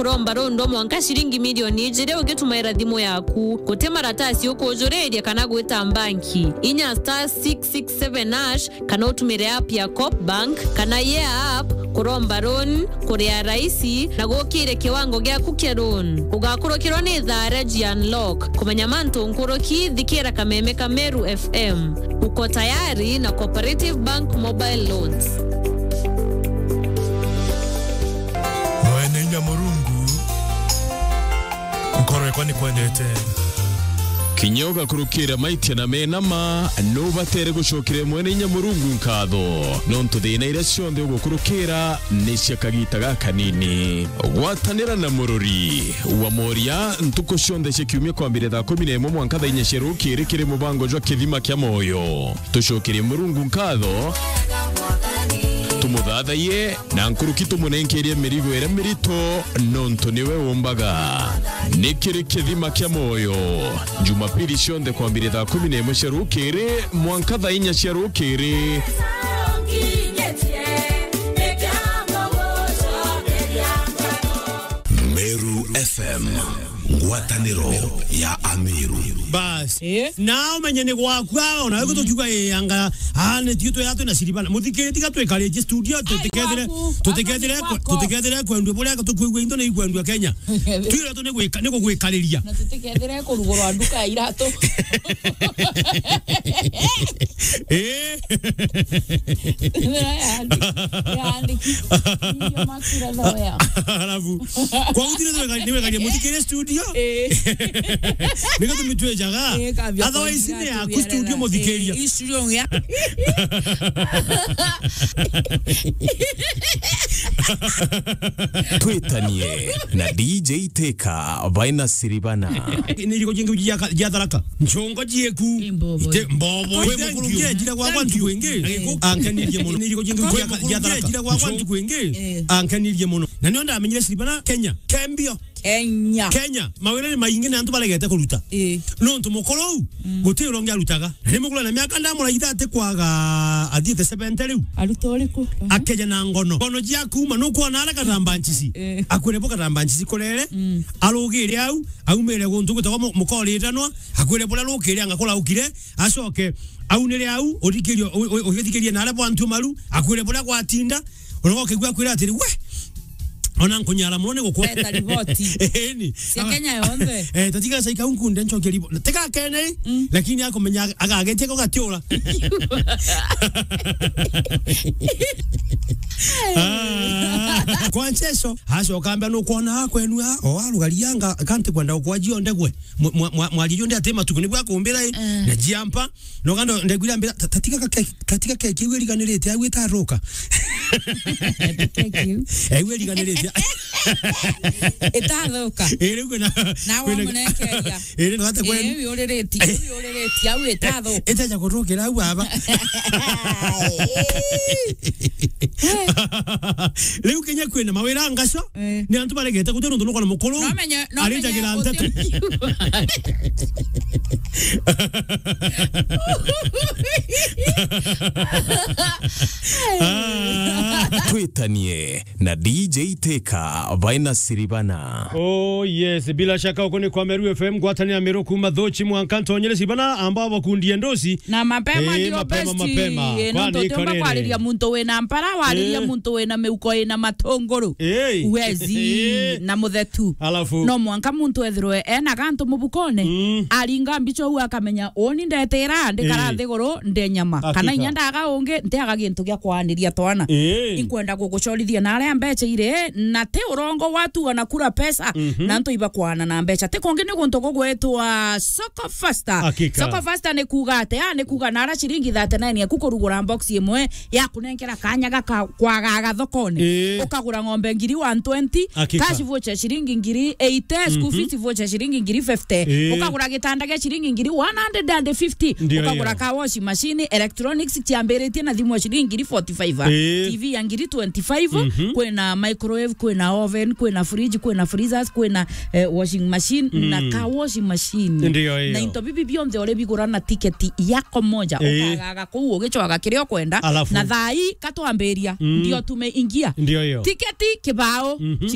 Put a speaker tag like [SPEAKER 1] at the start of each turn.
[SPEAKER 1] Kuromba rondo mwanka shilingi milioni ijire ugetumaira thimu yaku gote maratasi ukojoreria kana gwita banki inya *667# kana utumire app ya Coop Bank kana ye app kuromba loan kuria raisi na gukire kiwango gyaku kia loan ugakurukirwo ni thara Unlock kumenya mantu nkuruki thikira kameme Kameru FM uko tayari na Cooperative Bank Mobile Loans.
[SPEAKER 2] Mwene Nyamurungu nkoro kwani kwendete
[SPEAKER 3] Kinyoga kurukira maitia na menama no batere gushokire mwene Nyamurungu nkatho nonto thina ira cionthe ugukurukira ni ciakagitaga kanini gwatanira na mururi wa moria ntuko cionthe cikiumia kwambire thaa 11 mwanka thaa 4 cirukire kiri mubango jwa kithima kia moyo tushokire Murungu nkatho tumuthathaie na nkuruki tumunenkerie mirigo ira mirito nonto niwe umbaga nikiri kithima kia moyo Jumapili cionthe kwambire thaa 11 cirukire mwanka thaa 4 cirukire
[SPEAKER 4] Meru FM ngwataniro ya Amiru
[SPEAKER 2] bas nao menyene gwakwa ona yuko tukiuga yanga ane tito yato na silibana muthikire tigatwekare studio tutekedere kwendwe bole ka tukuigwe indo na igwendwe Kenya twira to nego gwikariria
[SPEAKER 5] na tutekedere ko rugoro anduka irato
[SPEAKER 2] alafu kwa utile niwe kali muthikire studio nego tumitwe jaga otherwise ne ya ku studio muthikeria
[SPEAKER 5] studio ya
[SPEAKER 3] twitanie na DJ Teka vaina siribana
[SPEAKER 2] niriko jingi ya tharaka nchongo jieku ite mbobo we mukurungie jira kwa kwantu wenge ankanirie muno niriko jingi ya tharaka jira kwa kwantu wenge ankanirie muno na nionda amenyere siribana Kenya kembio Kenya mawere maingi na antu balegete kuruta no ntumukoro gutiro ngi arutaga ni mukula na miaka ndamura ithate kwaga athite 70 riu
[SPEAKER 5] arutoriko
[SPEAKER 2] akeja na ngono jia kuma no kuona ala katambanchisi akwire boka katambanchisi kurere arugire au aumere guntu gutagwa mukori itanwa akwire bola rukire angakora ukire acoke aunire au othikiriye na ala bwantu maru akwire bola gwatinda uroke gwa kwira atiri we ona nkunyara muone gukwa
[SPEAKER 5] eta riboti
[SPEAKER 2] ni
[SPEAKER 5] sia Kenya yonde
[SPEAKER 2] tatika saika unkunde nchoke ribo teka kene lakini akomenya agagete ko gatiora kwa ncheso haso kamba no kuona kwenu o alugalianga kante kwenda kwa jionde gwe mwalijonde atema tukuni bwa kumbira na jiampa no kando ndegwira mbira tatika keke weli kanelete awita roka weli kanelete
[SPEAKER 5] etadoka na wamunekeria
[SPEAKER 2] no hata kwenu
[SPEAKER 5] yorereti au etado
[SPEAKER 2] etaja kurokera au aba leo Kenya kwena mawera ngaso ni antu balegeta kutero ndo kwa mukolo alija gira ntatu
[SPEAKER 3] twitanie na DJ Teka vaina siribana.
[SPEAKER 2] Oh yes, bila shaka uko ni kwa Meru FM gwatania Meru kuma dhochi mwankanto nyele sibana ambao bakundie ndosi
[SPEAKER 5] na mapema ndio besti kwani ikorere kwaliria muntu wena mpara waliria muntu wena meuko ina matongoro wezi na muthetu no mwanka muntu ethirwe ena kanto mubukone aringa mbicho hu akamenya oni ndetera ndikara thiguru ndenyama kana inyandaga ungi nteaga gintu gya kwaniria twana inkwenda gugucorithia na aria mbecha ire na te urongo watu wanakura pesa na nto iba kwana na mbecha te kongi ni guntu gugwetwa Soko Faster ni kugate ni kuga na ara shilingi 39 ya kukurugura box imwe ya kunenkera kanya kwagaga thokone ukagura ng'ombe ngiri 120 cash voucher shilingi ngiri 80 school fees voucher shilingi ngiri 50 ukagura gitanda gya shilingi ngiri 150 ukagura ka washing machine electronics chiamberetie na thimu shilingi ngiri 45 TV ya ngiri 25 kwena microwave kwena oven kwena fridge kwena freezers kwena washing machine na ka washing machine na into bibi bionde ole bigura na tiketi yako moja ukagaga ku ugichwaga kirio kwenda na thai katwamberia ndio tumeingia tiketi kibao